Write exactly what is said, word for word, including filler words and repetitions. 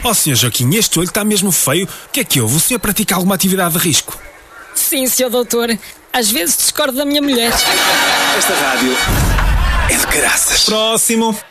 Oh, senhor Joaquim, este olho está mesmo feio. O que é que houve? O senhor pratica alguma atividade de risco? Sim, senhor doutor. Às vezes discordo da minha mulher. Esta rádio é de caraças. Próximo.